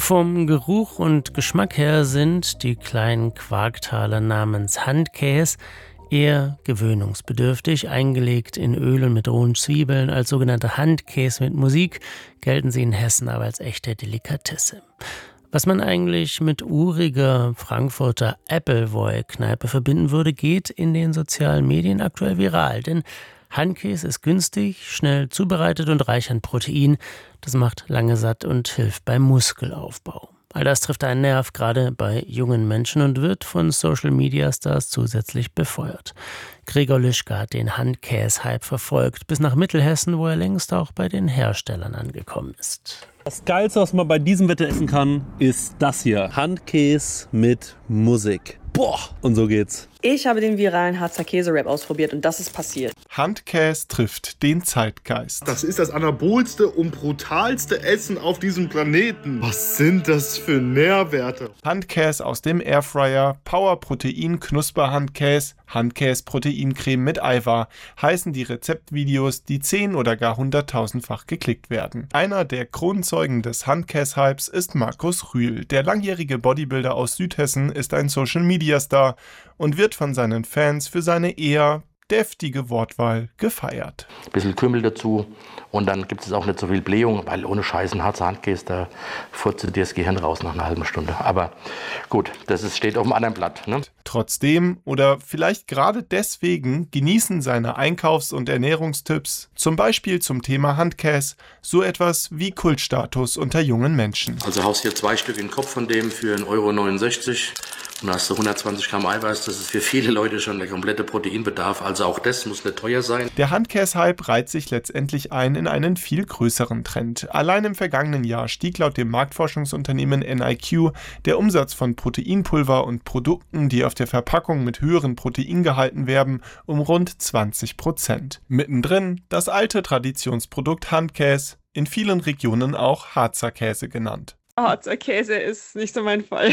Vom Geruch und Geschmack her sind die kleinen Quarktaler namens Handkäs eher gewöhnungsbedürftig. Eingelegt in Öl und mit rohen Zwiebeln als sogenannte Handkäs mit Musik gelten sie in Hessen aber als echte Delikatesse. Was man eigentlich mit uriger Frankfurter Appleboy-Kneipe verbinden würde, geht in den sozialen Medien aktuell viral. Denn Handkäse ist günstig, schnell zubereitet und reich an Protein. Das macht lange satt und hilft beim Muskelaufbau. All das trifft einen Nerv, gerade bei jungen Menschen, und wird von Social-Media-Stars zusätzlich befeuert. Gregor Lischka hat den Handkäse-Hype verfolgt, bis nach Mittelhessen, wo er längst auch bei den Herstellern angekommen ist. Das Geilste, was man bei diesem Wetter essen kann, ist das hier. Handkäse mit Musik. Boah, und so geht's. Ich habe den viralen Harzer Käse-Rap ausprobiert und das ist passiert. Handkäse trifft den Zeitgeist. Das ist das anabolste und brutalste Essen auf diesem Planeten. Was sind das für Nährwerte? Handkäse aus dem Airfryer, Power-Protein, Knusper-Handkäse, Handkäse-Proteincreme mit Eiweiß heißen die Rezeptvideos, die 10- oder gar 100.000-fach geklickt werden. Einer der Kronzeugen des Handkäse-Hypes ist Markus Rühl. Der langjährige Bodybuilder aus Südhessen ist ein Social-Media-Star und wird von seinen Fans für seine eher deftige Wortwahl gefeiert. Ein bisschen Kümmel dazu und dann gibt es auch nicht so viel Blähung, weil ohne Scheiß ein Harzer Handkäse, da furzt dir das Gehirn raus nach einer halben Stunde. Aber gut, steht auf dem anderen Blatt. Ne? Trotzdem oder vielleicht gerade deswegen genießen seine Einkaufs- und Ernährungstipps, zum Beispiel zum Thema Handkäse, so etwas wie Kultstatus unter jungen Menschen. Also haust hier 2 Stück in den Kopf von dem für 1,69 € und hast du 120 Gramm Eiweiß. Das ist für viele Leute schon der komplette Proteinbedarf. Also auch das muss nicht teuer sein. Der Handkäse-Hype reiht sich letztendlich ein in einen viel größeren Trend. Allein im vergangenen Jahr stieg laut dem Marktforschungsunternehmen NIQ der Umsatz von Proteinpulver und Produkten, die auf der Verpackung mit höheren Proteingehalten werben, um rund 20%. Mittendrin das alte Traditionsprodukt Handkäse, in vielen Regionen auch Harzer Käse genannt. Harzer Käse ist nicht so mein Fall.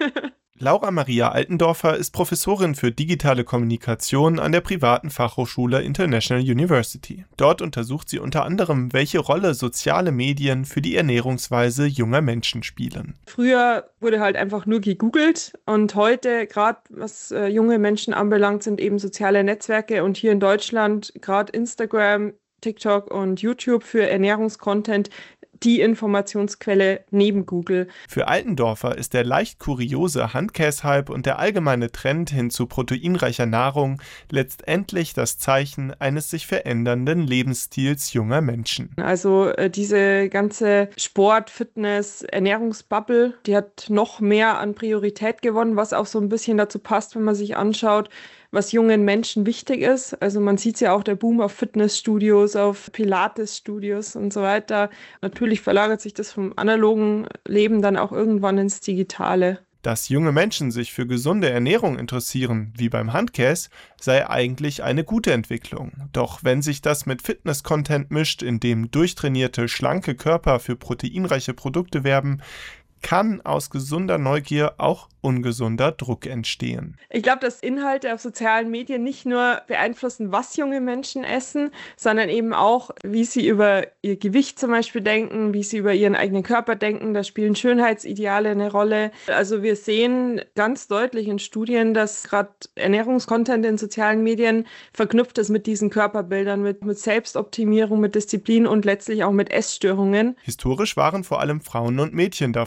Laura Maria Altendorfer ist Professorin für digitale Kommunikation an der privaten Fachhochschule International University. Dort untersucht sie unter anderem, welche Rolle soziale Medien für die Ernährungsweise junger Menschen spielen. Früher wurde halt einfach nur gegoogelt und heute, gerade was junge Menschen anbelangt, sind eben soziale Netzwerke und hier in Deutschland gerade Instagram, TikTok und YouTube für Ernährungscontent die Informationsquelle neben Google. Für Altendorfer ist der leicht kuriose Handkäse-Hype und der allgemeine Trend hin zu proteinreicher Nahrung letztendlich das Zeichen eines sich verändernden Lebensstils junger Menschen. Also diese ganze Sport-, Fitness-, Ernährungsbubble, die hat noch mehr an Priorität gewonnen, was auch so ein bisschen dazu passt, wenn man sich anschaut, was jungen Menschen wichtig ist. Also man sieht ja auch der Boom auf Fitnessstudios, auf Pilates-Studios und so weiter. Natürlich verlagert sich das vom analogen Leben dann auch irgendwann ins Digitale. Dass junge Menschen sich für gesunde Ernährung interessieren, wie beim Handkäse, sei eigentlich eine gute Entwicklung. Doch wenn sich das mit Fitness-Content mischt, in dem durchtrainierte, schlanke Körper für proteinreiche Produkte werben, kann aus gesunder Neugier auch ungesunder Druck entstehen. Ich glaube, dass Inhalte auf sozialen Medien nicht nur beeinflussen, was junge Menschen essen, sondern eben auch, wie sie über ihr Gewicht zum Beispiel denken, wie sie über ihren eigenen Körper denken. Da spielen Schönheitsideale eine Rolle. Also wir sehen ganz deutlich in Studien, dass gerade Ernährungskontent in sozialen Medien verknüpft ist mit diesen Körperbildern, mit Selbstoptimierung, mit Disziplin und letztlich auch mit Essstörungen. Historisch waren vor allem Frauen und Mädchen davon